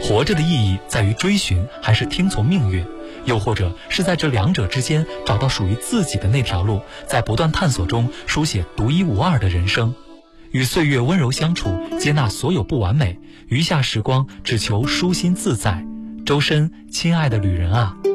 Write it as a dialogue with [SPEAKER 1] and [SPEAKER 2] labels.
[SPEAKER 1] 活着的意义在于追寻，还是听从命运？又或者是在这两者之间找到属于自己的那条路，在不断探索中书写独一无二的人生？与岁月温柔相处，接纳所有不完美，余下时光只求舒心自在。周深，亲爱的旅人啊。